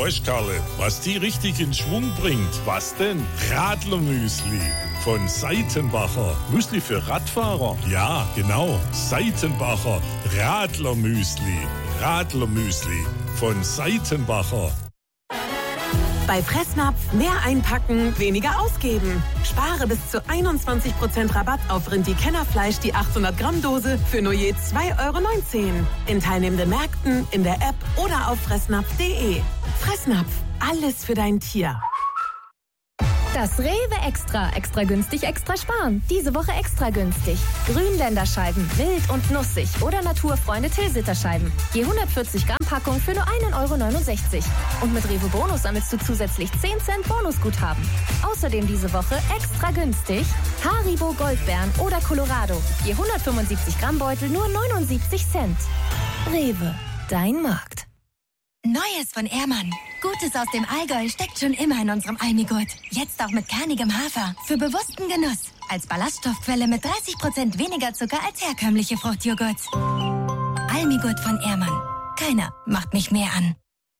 Weißt, Karle, was die richtig in Schwung bringt? Was denn? Radlermüsli. Von Seitenbacher. Müsli für Radfahrer? Ja, genau. Seitenbacher Radlermüsli. Radlermüsli. Von Seitenbacher. Bei Fressnapf mehr einpacken, weniger ausgeben. Spare bis zu 21% Rabatt auf Rindi-Kennerfleisch, die 800 Gramm Dose für nur je 2,19 € in teilnehmenden Märkten, in der App oder auf fressnapf.de. Fressnapf, alles für dein Tier. Das Rewe Extra. Extra günstig, extra sparen. Diese Woche extra günstig. Grünländerscheiben, wild und nussig oder Naturfreunde Tilsiterscheiben. Je 140 Gramm Packung für nur 1,69 €. Und mit Rewe Bonus sammelst du zusätzlich 10 Cent Bonusguthaben. Außerdem diese Woche extra günstig Haribo Goldbeeren oder Colorado. Je 175 Gramm Beutel nur 79 Cent. Rewe, dein Markt. Neues von Ehrmann. Gutes aus dem Allgäu steckt schon immer in unserem Almigurt. Jetzt auch mit kernigem Hafer. Für bewussten Genuss. Als Ballaststoffquelle mit 30% weniger Zucker als herkömmliche Fruchtjoghurts. Almigurt von Ehrmann. Keiner macht mich mehr an.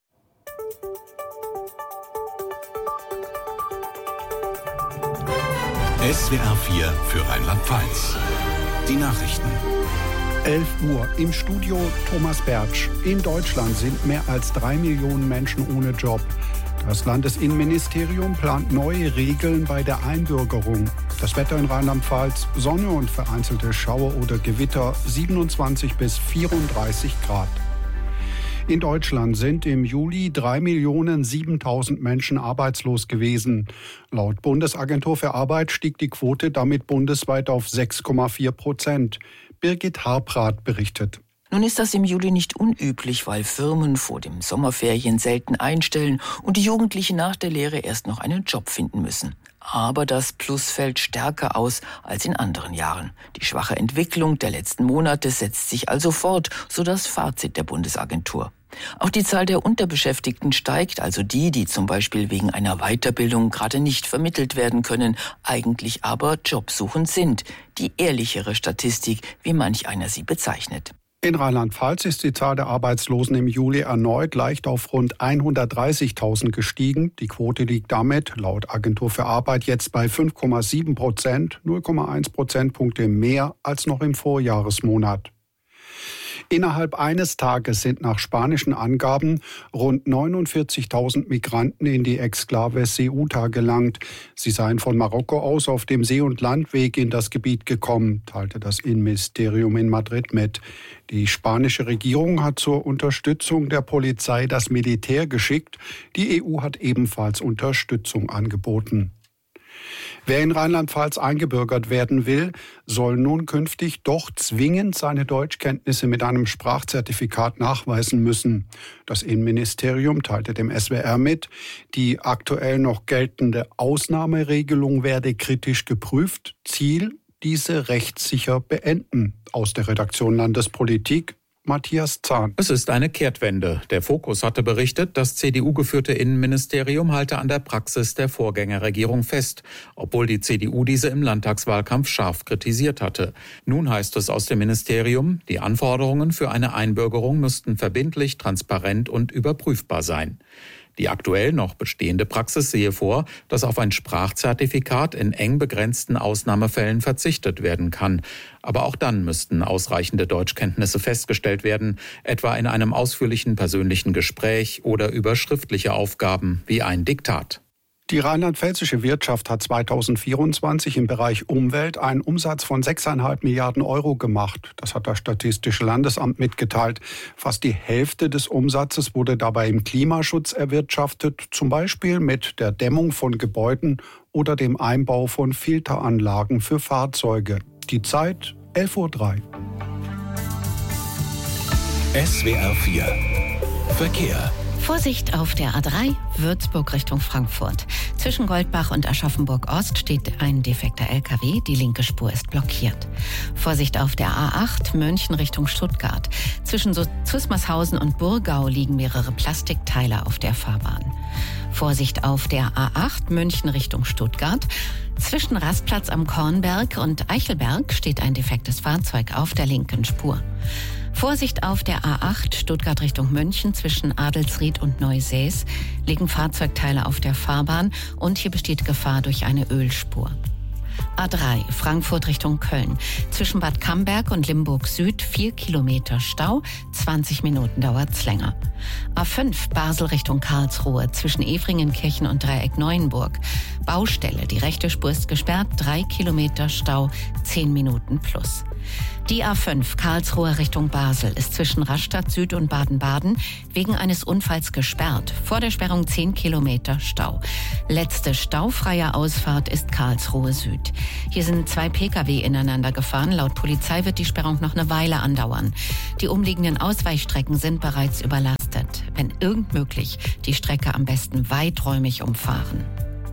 SWR 4 für Rheinland-Pfalz. Die Nachrichten. 11 Uhr im Studio Thomas Bertsch. In Deutschland sind mehr als 3 Millionen Menschen ohne Job. Das Landesinnenministerium plant neue Regeln bei der Einbürgerung. Das Wetter in Rheinland-Pfalz, Sonne und vereinzelte Schauer oder Gewitter, 27 bis 34 Grad. In Deutschland sind im Juli 3.007.000 Menschen arbeitslos gewesen. Laut Bundesagentur für Arbeit stieg die Quote damit bundesweit auf 6,4%. Birgit Harprath berichtet. Nun ist das im Juli nicht unüblich, weil Firmen vor den Sommerferien selten einstellen und die Jugendlichen nach der Lehre erst noch einen Job finden müssen. Aber das Plus fällt stärker aus als in anderen Jahren. Die schwache Entwicklung der letzten Monate setzt sich also fort, so das Fazit der Bundesagentur. Auch die Zahl der Unterbeschäftigten steigt, also die zum Beispiel wegen einer Weiterbildung gerade nicht vermittelt werden können, eigentlich aber jobsuchend sind. Die ehrlichere Statistik, wie manch einer sie bezeichnet. In Rheinland-Pfalz ist die Zahl der Arbeitslosen im Juli erneut leicht auf rund 130.000 gestiegen. Die Quote liegt damit, laut Agentur für Arbeit, jetzt bei 5,7%, 0,1 Prozentpunkte mehr als noch im Vorjahresmonat. Innerhalb eines Tages sind nach spanischen Angaben rund 49.000 Migranten in die Exklave Ceuta gelangt. Sie seien von Marokko aus auf dem See- und Landweg in das Gebiet gekommen, teilte das Innenministerium in Madrid mit. Die spanische Regierung hat zur Unterstützung der Polizei das Militär geschickt. Die EU hat ebenfalls Unterstützung angeboten. Wer in Rheinland-Pfalz eingebürgert werden will, soll nun künftig doch zwingend seine Deutschkenntnisse mit einem Sprachzertifikat nachweisen müssen. Das Innenministerium teilte dem SWR mit, die aktuell noch geltende Ausnahmeregelung werde kritisch geprüft. Ziel, diese rechtssicher beenden. Aus der Redaktion Landespolitik, Matthias Zahn. Es ist eine Kehrtwende. Der Fokus hatte berichtet, das CDU-geführte Innenministerium halte an der Praxis der Vorgängerregierung fest, obwohl die CDU diese im Landtagswahlkampf scharf kritisiert hatte. Nun heißt es aus dem Ministerium, die Anforderungen für eine Einbürgerung müssten verbindlich, transparent und überprüfbar sein. Die aktuell noch bestehende Praxis sehe vor, dass auf ein Sprachzertifikat in eng begrenzten Ausnahmefällen verzichtet werden kann. Aber auch dann müssten ausreichende Deutschkenntnisse festgestellt werden, etwa in einem ausführlichen persönlichen Gespräch oder über schriftliche Aufgaben wie ein Diktat. Die rheinland-pfälzische Wirtschaft hat 2024 im Bereich Umwelt einen Umsatz von 6,5 Milliarden Euro gemacht. Das hat das Statistische Landesamt mitgeteilt. Fast die Hälfte des Umsatzes wurde dabei im Klimaschutz erwirtschaftet, zum Beispiel mit der Dämmung von Gebäuden oder dem Einbau von Filteranlagen für Fahrzeuge. Die Zeit 11:03 Uhr. SWR 4 Verkehr. Vorsicht auf der A3 Würzburg Richtung Frankfurt. Zwischen Goldbach und Aschaffenburg-Ost steht ein defekter LKW. Die linke Spur ist blockiert. Vorsicht auf der A8 München Richtung Stuttgart. Zwischen Zusmarshausen und Burgau liegen mehrere Plastikteile auf der Fahrbahn. Vorsicht auf der A8 München Richtung Stuttgart. Zwischen Rastplatz am Kornberg und Eichelberg steht ein defektes Fahrzeug auf der linken Spur. Vorsicht auf der A8 Stuttgart Richtung München zwischen Adelsried und Neusäß liegen Fahrzeugteile auf der Fahrbahn und hier besteht Gefahr durch eine Ölspur. A3 Frankfurt Richtung Köln. Zwischen Bad Camberg und Limburg Süd 4 Kilometer Stau, 20 Minuten dauert's länger. A5 Basel Richtung Karlsruhe. Zwischen Efringenkirchen und Dreieck Neuenburg. Baustelle, die rechte Spur ist gesperrt, 3 Kilometer Stau, 10 Minuten plus. Die A5 Karlsruhe Richtung Basel ist zwischen Rastatt Süd und Baden-Baden wegen eines Unfalls gesperrt. Vor der Sperrung 10 Kilometer Stau. Letzte staufreie Ausfahrt ist Karlsruhe Süd. Hier sind 2 Pkw ineinander gefahren. Laut Polizei wird die Sperrung noch eine Weile andauern. Die umliegenden Ausweichstrecken sind bereits überlastet. Wenn irgend möglich, die Strecke am besten weiträumig umfahren.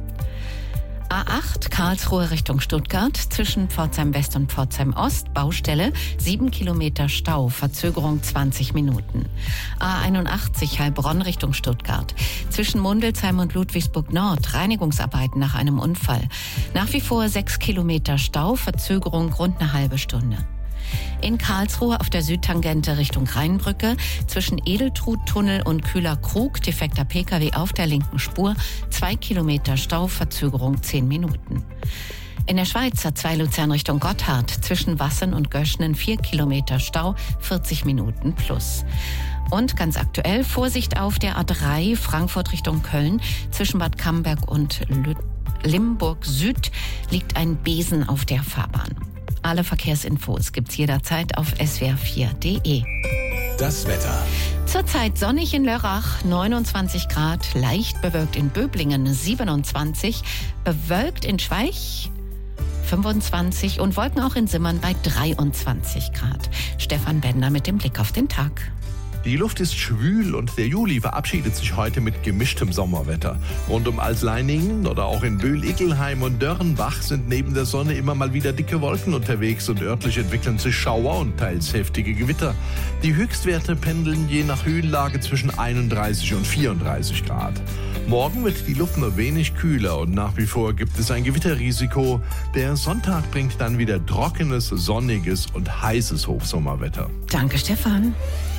A8 Karlsruhe Richtung Stuttgart, zwischen Pforzheim West und Pforzheim Ost, Baustelle, 7 Kilometer Stau, Verzögerung 20 Minuten. A81 Heilbronn Richtung Stuttgart, zwischen Mundelsheim und Ludwigsburg Nord, Reinigungsarbeiten nach einem Unfall. Nach wie vor 6 Kilometer Stau, Verzögerung rund eine halbe Stunde. In Karlsruhe auf der Südtangente Richtung Rheinbrücke, zwischen Edeltrudtunnel und Kühler-Krug, defekter Pkw auf der linken Spur, 2 Kilometer Stau, Verzögerung 10 Minuten. In der Schweiz A2 Luzern Richtung Gotthard, zwischen Wassen und Göschnen 4 Kilometer Stau, 40 Minuten plus. Und ganz aktuell Vorsicht auf der A3 Frankfurt Richtung Köln, zwischen Bad Camberg und Limburg Süd liegt ein Besen auf der Fahrbahn. Alle Verkehrsinfos gibt's jederzeit auf swr4.de. Das Wetter. Zurzeit sonnig in Lörrach, 29 Grad, leicht bewölkt in Böblingen, 27, bewölkt in Schweich, 25 und Wolken auch in Simmern bei 23 Grad. Stefan Bender mit dem Blick auf den Tag. Die Luft ist schwül und der Juli verabschiedet sich heute mit gemischtem Sommerwetter. Rund um Altleiningen oder auch in Böhl-Ickelheim und Dörrenbach sind neben der Sonne immer mal wieder dicke Wolken unterwegs und örtlich entwickeln sich Schauer und teils heftige Gewitter. Die Höchstwerte pendeln je nach Höhenlage zwischen 31 und 34 Grad. Morgen wird die Luft nur wenig kühler und nach wie vor gibt es ein Gewitterrisiko. Der Sonntag bringt dann wieder trockenes, sonniges und heißes Hochsommerwetter. Danke, Stefan.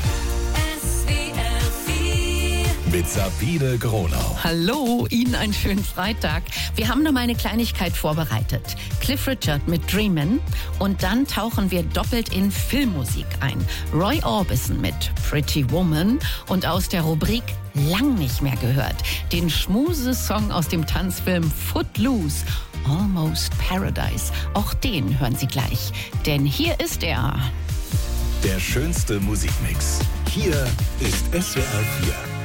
Mit Sabine Gronau. Hallo, Ihnen einen schönen Freitag. Wir haben noch mal eine Kleinigkeit vorbereitet. Cliff Richard mit Dreamin' und dann tauchen wir doppelt in Filmmusik ein. Roy Orbison mit Pretty Woman und aus der Rubrik Lang nicht mehr gehört. Den Schmuse-Song aus dem Tanzfilm Footloose. Almost Paradise. Auch den hören Sie gleich. Denn hier ist er. Der schönste Musikmix. Hier ist SWR 4.